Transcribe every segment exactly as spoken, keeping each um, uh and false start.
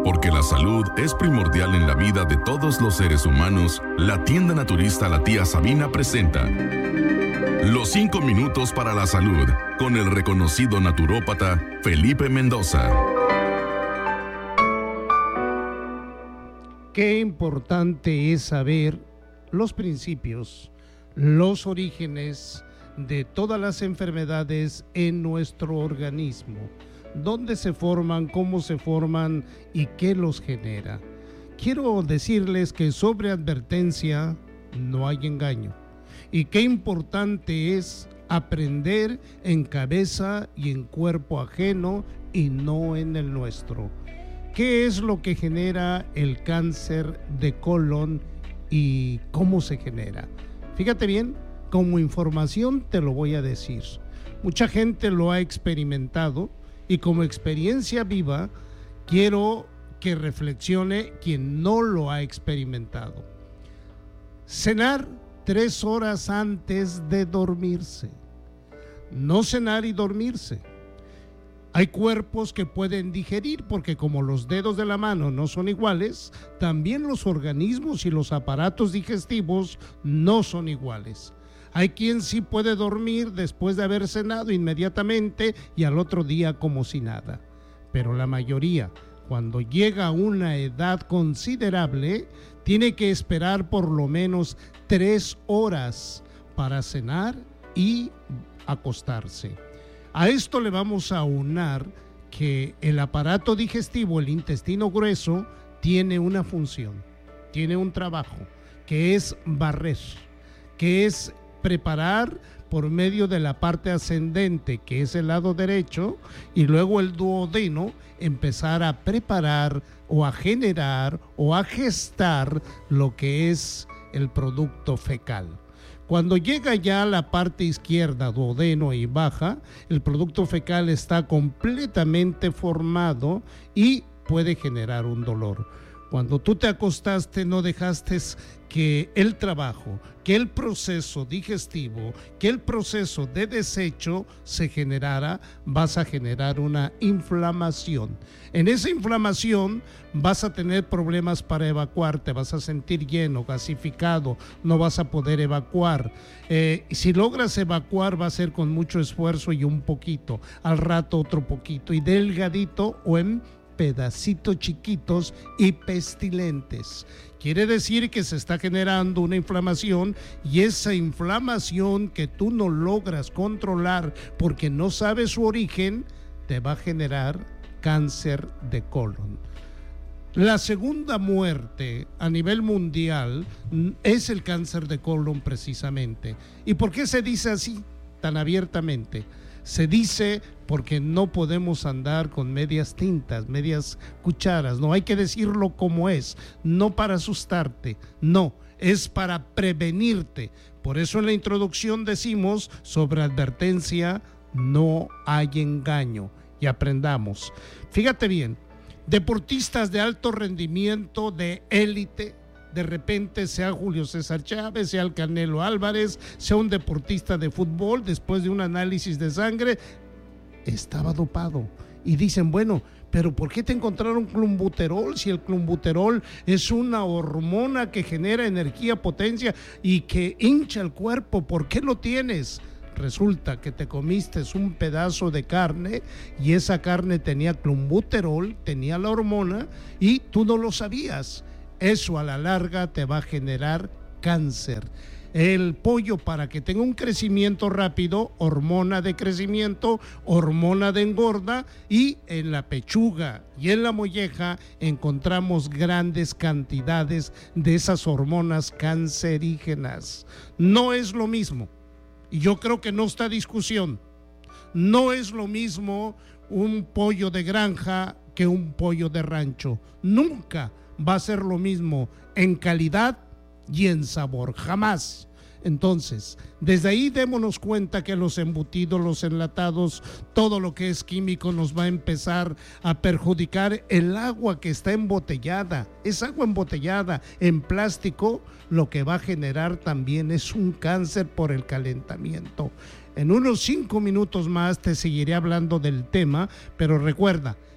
Porque la salud es primordial en la vida de todos los seres humanos, la tienda naturista La Tía Sabina presenta Los cinco minutos para la salud, con el reconocido naturópata Felipe Mendoza. Qué importante es saber los principios, los orígenes de todas las enfermedades en nuestro organismo, dónde se forman, cómo se forman y qué los genera. Quiero decirles que sobre advertencia no hay engaño, y qué importante es aprender en cabeza y en cuerpo ajeno y no en el nuestro. ¿Qué es lo que genera el cáncer de colon y cómo se genera? Fíjate bien, como información te lo voy a decir. Mucha gente lo ha experimentado y como experiencia viva quiero que reflexione quien no lo ha experimentado. Cenar tres horas antes de dormirse. No cenar y dormirse. Hay cuerpos que pueden digerir porque como los dedos de la mano no son iguales, también los organismos y los aparatos digestivos no son iguales. Hay quien sí puede dormir después de haber cenado inmediatamente y al otro día como si nada. Pero la mayoría, cuando llega a una edad considerable, tiene que esperar por lo menos tres horas para cenar y acostarse. A esto le vamos a aunar que el aparato digestivo, el intestino grueso, tiene una función, tiene un trabajo, que es barrer, que es preparar por medio de la parte ascendente, que es el lado derecho, y luego el duodeno, empezar a preparar o a generar o a gestar lo que es el producto fecal. Cuando llega ya a la parte izquierda, duodeno y baja, el producto fecal está completamente formado y puede generar un dolor. Cuando tú te acostaste, no dejaste que el trabajo, que el proceso digestivo, que el proceso de desecho se generara, vas a generar una inflamación. En esa inflamación vas a tener problemas para evacuar, te vas a sentir lleno, gasificado, no vas a poder evacuar. Eh, si logras evacuar va a ser con mucho esfuerzo y un poquito, al rato otro poquito y delgadito o en pedacitos chiquitos y pestilentes. Quiere decir que se está generando una inflamación y esa inflamación que tú no logras controlar porque no sabes su origen, te va a generar cáncer de colon. La segunda muerte a nivel mundial es el cáncer de colon precisamente. ¿Y por qué se dice así tan abiertamente? Se dice porque no podemos andar con medias tintas, medias cucharas. No hay que decirlo como es, no para asustarte, no, es para prevenirte. Por eso en la introducción decimos sobre advertencia, no hay engaño. Y aprendamos. Fíjate bien, deportistas de alto rendimiento, de élite, de repente sea Julio César Chávez, sea el Canelo Álvarez, sea un deportista de fútbol, después de un análisis de sangre, estaba dopado. Y dicen, bueno, pero ¿por qué te encontraron clenbuterol si el clenbuterol es una hormona que genera energía, potencia y que hincha el cuerpo? ¿Por qué lo tienes? Resulta que te comiste un pedazo de carne y esa carne tenía clenbuterol, tenía la hormona y tú no lo sabías. Eso a la larga te va a generar cáncer. El pollo, para que tenga un crecimiento rápido, hormona de crecimiento, hormona de engorda, y en la pechuga y en la molleja encontramos grandes cantidades de esas hormonas cancerígenas. No es lo mismo, y yo creo que no está discusión, no es lo mismo un pollo de granja que un pollo de rancho. Nunca va a ser lo mismo en calidad y en sabor, jamás. Entonces, desde ahí démonos cuenta que los embutidos, los enlatados, todo lo que es químico nos va a empezar a perjudicar. El agua que está embotellada, es agua embotellada en plástico, lo que va a generar también es un cáncer por el calentamiento. En unos cinco minutos más te seguiré hablando del tema, pero recuerda,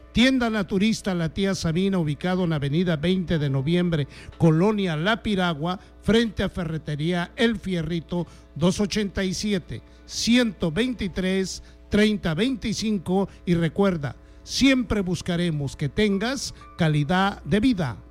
Tienda Naturista La Tía Sabina, ubicado en Avenida veinte de noviembre, Colonia La Piragua, frente a Ferretería El Fierrito, dos ochenta y siete, ciento veintitrés, treinta veinticinco, y recuerda, siempre buscaremos que tengas calidad de vida.